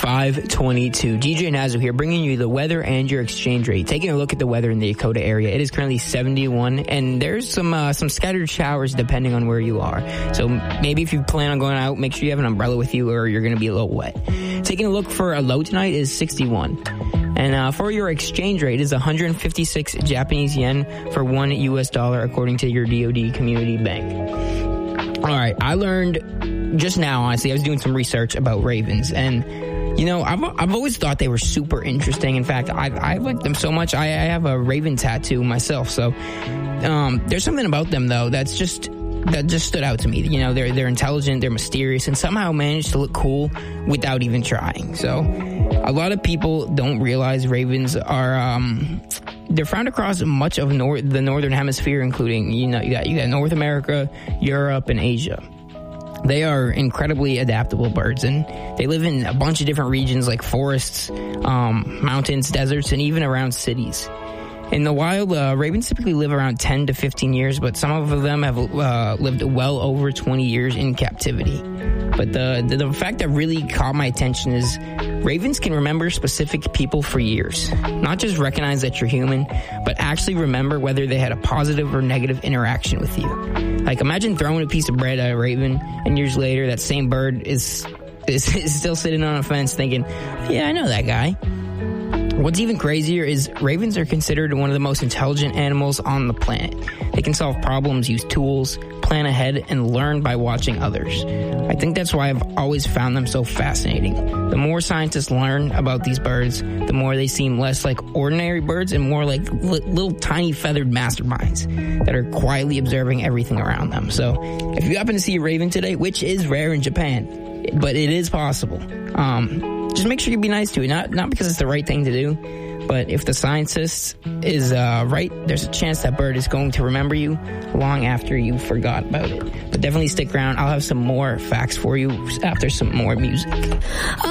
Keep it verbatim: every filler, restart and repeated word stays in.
five twenty-two. D J Nazzo here, bringing you the weather and your exchange rate. Taking a look at the weather in the Dakota area. It is currently seventy-one, and there's some uh, some scattered showers depending on where you are. So maybe if you plan on going out, make sure you have an umbrella with you or you're going to be a little wet. Taking a look for a low tonight is sixty-one. And uh, for your exchange rate is one hundred fifty-six Japanese yen for one U S dollar, according to your D O D Community Bank. All right, I learned just now, honestly, I was doing some research about ravens, and you know, I've I've always thought they were super interesting. In fact, I I like them so much. I, I have a raven tattoo myself. So um, there's something about them though that's just that just stood out to me. You know, they're they're intelligent, they're mysterious, and somehow manage to look cool without even trying. So a lot of people don't realize ravens are um, they're found across much of nor- the northern hemisphere, including you know you got you got North America, Europe, and Asia. They are incredibly adaptable birds, and they live in a bunch of different regions like forests, um, mountains, deserts, and even around cities. In the wild, uh, ravens typically live around ten to fifteen years, but some of them have uh, lived well over twenty years in captivity. But the, the the fact that really caught my attention is ravens can remember specific people for years. Not just recognize that you're human, but actually remember whether they had a positive or negative interaction with you. Like, imagine throwing a piece of bread at a raven, and years later, that same bird is is, is still sitting on a fence thinking, yeah, I know that guy. What's even crazier is ravens are considered one of the most intelligent animals on the planet. They can solve problems, use tools, plan ahead, and learn by watching others. I think that's why I've always found them so fascinating. The more scientists learn about these birds, the more they seem less like ordinary birds and more like li- little tiny feathered masterminds that are quietly observing everything around them. So if you happen to see a raven today, which is rare in Japan, but it is possible, um, just make sure you be nice to it. Not not because it's the right thing to do, but if the scientist is uh, right, there's a chance that bird is going to remember you long after you forgot about it. But definitely stick around. I'll have some more facts for you after some more music.